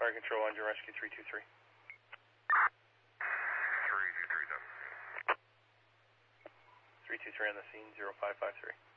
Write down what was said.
Fire Control, Engine Rescue 323. 323, done. 323 on the scene, 0553.